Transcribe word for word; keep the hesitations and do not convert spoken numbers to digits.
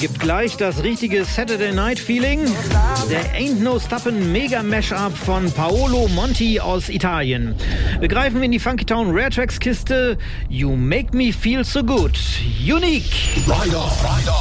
gibt gleich das richtige Saturday Night Feeling. Der Ain't No Stoppin' Mega Mashup von Paolo Monti aus Italien. Wir greifen in die Funky Town Rare Tracks Kiste. You Make Me Feel So Good. Unique. Ride on, ride on.